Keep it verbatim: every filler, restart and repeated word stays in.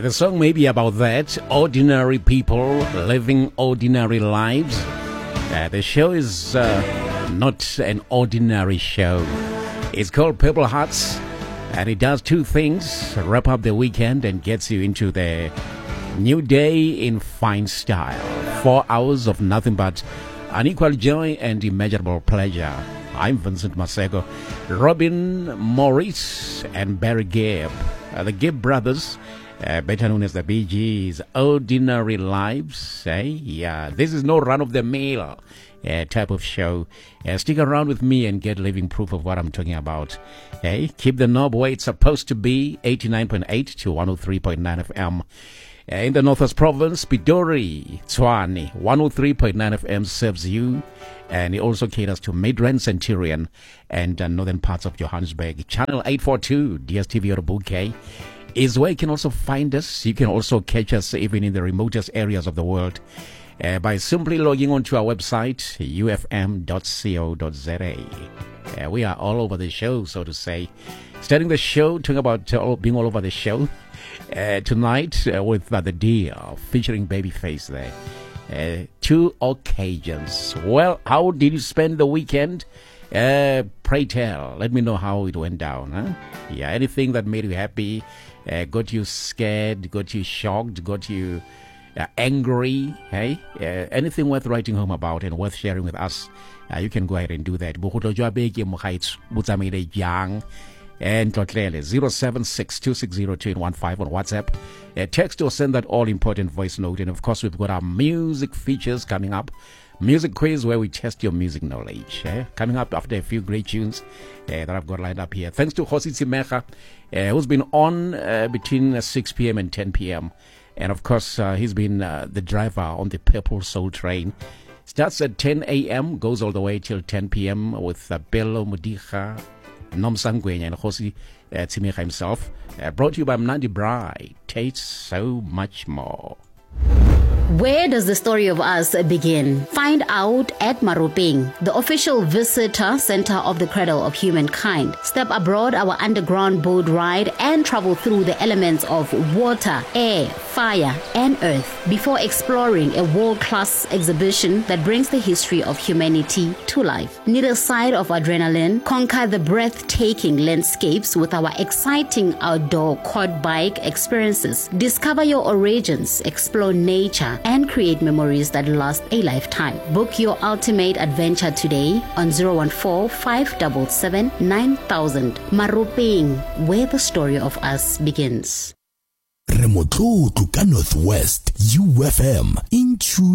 Uh, the song may be about that. Ordinary people living ordinary lives. Uh, the show is uh, not an ordinary show. It's called Purple Hearts, and it does two things: wrap up the weekend and gets you into the new day in fine style. Four hours of nothing but unequal joy and immeasurable pleasure. I'm Vincent Masego, Robin Morris, and Barry Gibb, uh, the Gibb brothers, uh, better known as the Bee Gees. Ordinary lives, eh? Yeah, this is no run-of-the-mill uh, type of show. Uh, stick around with me and get living proof of what I'm talking about. Hey, keep the knob where it's supposed to be, eighty-nine point eight to one oh three point nine F M. Uh, in the Northwest Province, Pitori, Tshwane, one oh three point nine F M serves you, and it also caters to Midrand, Centurion, and uh, northern parts of Johannesburg. Channel eight forty-two, D S T V or Bouquet, is where you can also find us. You can also catch us even in the remotest areas of the world uh, by simply logging onto our website, u f m dot co dot z a. Uh, we are all over the show, so to say. Starting the show, talking about uh, all, being all over the show. Uh, tonight uh, with uh, the deal featuring Babyface there. Uh, two occasions. Well, how did you spend the weekend? Uh, pray tell. Let me know how it went down. Huh? Yeah, anything that made you happy, uh, got you scared, got you shocked, got you uh, angry. Hey, uh, anything worth writing home about and worth sharing with us, uh, you can go ahead and do that. And clearly zero seven six two six zero two one five on WhatsApp. Uh, text or send that all-important voice note. And of course, we've got our music features coming up. Music quiz where we test your music knowledge. Eh? Coming up after a few great tunes uh, that I've got lined up here. Thanks to Hosi Tsimecha, uh, who's been on uh, between uh, six p.m. and ten p.m. And of course, uh, he's been uh, the driver on the Purple Soul Train. Starts at ten a.m., goes all the way till ten p.m. with uh, Bello Mudicha, Nomsangwenya, and Hosi uh, Tsimecha himself. Uh, brought to you by Mnandi Bride. Tastes so much more. Where does the story of us begin? Find out at Maropeng, the official visitor center of the cradle of humankind. Step aboard our underground boat ride and travel through the elements of water, air, fire, and earth before exploring a world-class exhibition that brings the history of humanity to life. Need a side of adrenaline? Conquer the breathtaking landscapes with our exciting outdoor quad bike experiences. Discover your origins, explore nature, and create memories that last a lifetime. Book your ultimate adventure today on zero one four, five seven seven, nine thousand. Maropeng, where the story of us begins. Remoto to Northwest U F M into